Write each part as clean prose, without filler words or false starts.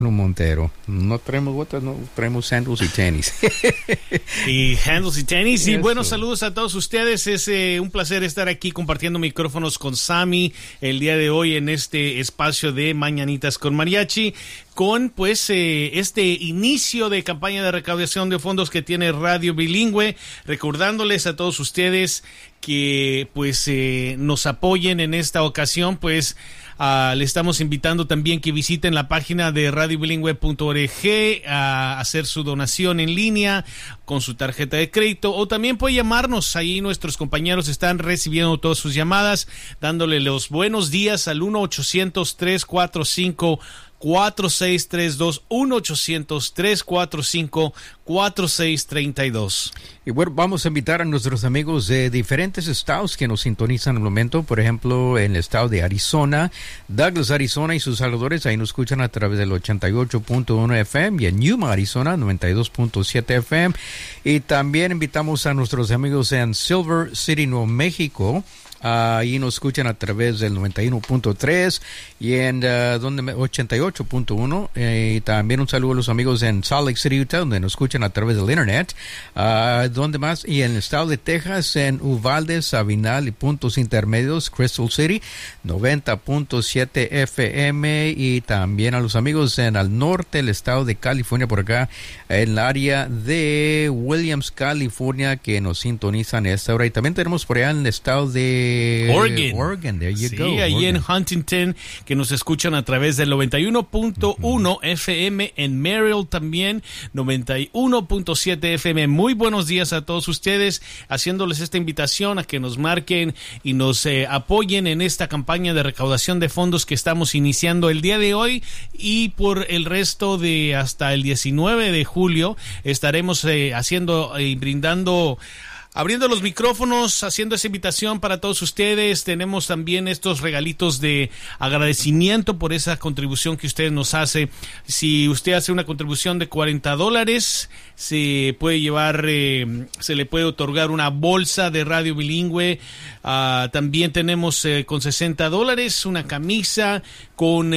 Montero. No traemos botas, no traemos sandals y tenis. Y handles y tenis. Y Eso. buenos saludos a todos ustedes. Es un placer estar aquí compartiendo micrófonos con Sammy el día de hoy en este espacio de Mañanitas con Mariachi, con pues este inicio de campaña de recaudación de fondos que tiene Radio Bilingüe, recordándoles a todos ustedes que pues nos apoyen en esta ocasión. Pues le estamos invitando también que visiten la página de radiobilingüe.org a hacer su donación en línea con su tarjeta de crédito, o también puede llamarnos. Ahí nuestros compañeros están recibiendo todas sus llamadas, dándole los buenos días al 1-800-345-4632, 1-800-345-4632. Y bueno, vamos a invitar a nuestros amigos de diferentes estados que nos sintonizan al momento. Por ejemplo, en el estado de Arizona, Douglas, Arizona y sus alrededores, ahí nos escuchan a través del 88.1 FM, y en Yuma, Arizona, 92.7 FM. Y también invitamos a nuestros amigos en Silver City, Nuevo México. Ahí nos escuchan a través del 91.3 y en 88.1. Y también un saludo a los amigos en Salt Lake City, Utah, donde nos escuchan a través del internet. ¿Dónde más? Y en el estado de Texas, en Uvalde, Sabinal y puntos intermedios, Crystal City, 90.7 FM. Y también a los amigos en al norte del estado de California, por acá, en el área de Williams, California, que nos sintonizan a esta hora. Y también tenemos por allá en el estado de Oregon, there you go. Sí, ahí Oregon. en Huntington, que nos escuchan a través del 91.1 FM, en Merrill también, 91.7 FM. Muy buenos días a todos ustedes, haciéndoles esta invitación a que nos marquen y nos apoyen en esta campaña de recaudación de fondos que estamos iniciando el día de hoy, y por el resto de hasta el 19 de julio estaremos haciendo y brindando, abriendo los micrófonos, haciendo esa invitación para todos ustedes. Tenemos también estos regalitos de agradecimiento por esa contribución que usted nos hace. Si usted hace una contribución de $40, se puede llevar, se le puede otorgar una bolsa de Radio Bilingüe. También tenemos con $60 una camisa con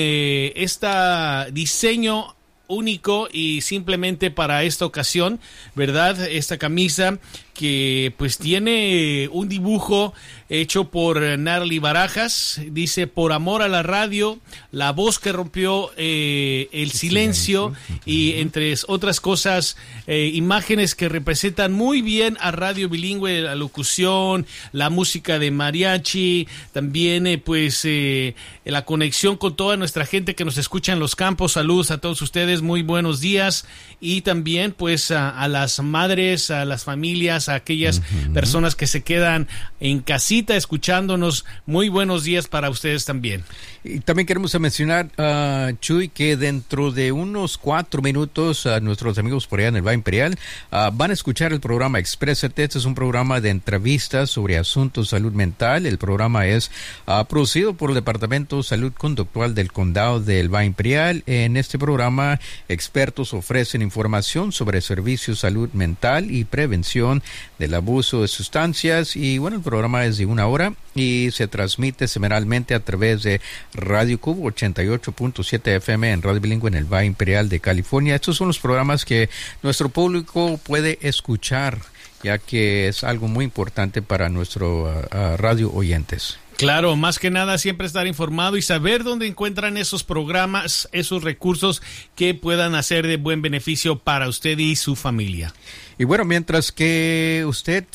este diseño único y simplemente para esta ocasión, ¿verdad? Esta camisa que pues tiene un dibujo hecho por Natalie Barajas. Dice: por amor a la radio, la voz que rompió el silencio. Y entre otras cosas, imágenes que representan muy bien a Radio Bilingüe, la locución, la música de mariachi, también pues la conexión con toda nuestra gente que nos escucha en los campos. Saludos a todos ustedes, muy buenos días. Y también pues a las madres, a las familias, a aquellas personas que se quedan en casita escuchándonos, muy buenos días para ustedes también. Y también queremos mencionar, Chuy, que dentro de unos 4 minutos nuestros amigos por allá en el Valle Imperial van a escuchar el programa Exprésate. Este es un programa de entrevistas sobre asuntos de salud mental. El programa es producido por el Departamento de Salud Conductual del Condado del Valle Imperial. En este programa, expertos ofrecen información sobre servicios de salud mental y prevención del abuso de sustancias. Y bueno, el programa es de 1 hora y se transmite semanalmente a través de Radio Cubo 88.7 FM en Radio Bilingüe en el Valle Imperial de California. Estos son los programas que nuestro público puede escuchar, ya que es algo muy importante para nuestro radio oyentes. Claro, más que nada siempre estar informado y saber dónde encuentran esos programas, esos recursos que puedan hacer de buen beneficio para usted y su familia. Y bueno, mientras que usted,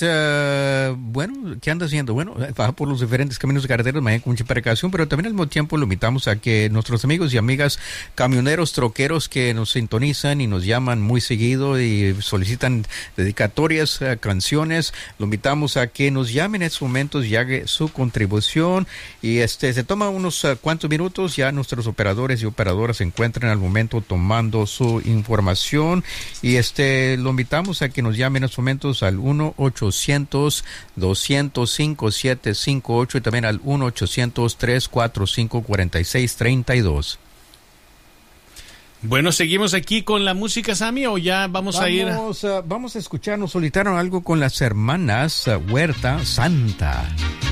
¿qué anda haciendo? Bueno, va por los diferentes caminos de carreteras, maneja con mucha precaución, pero también al mismo tiempo lo invitamos a que nuestros amigos y amigas camioneros, troqueros que nos sintonizan y nos llaman muy seguido y solicitan dedicatorias, canciones, lo invitamos a que nos llamen en estos momentos y haga su contribución. Y se toma unos cuantos minutos, ya nuestros operadores y operadoras se encuentran al momento tomando su información, y lo invitamos a que nos llamen en estos momentos al 1-800-200-5758 y también al 1-800-345-4632. Bueno, ¿seguimos aquí con la música, Sammy, o ya vamos a ir? Vamos a escuchar, nos solicitaron algo con las hermanas Huerta Santa.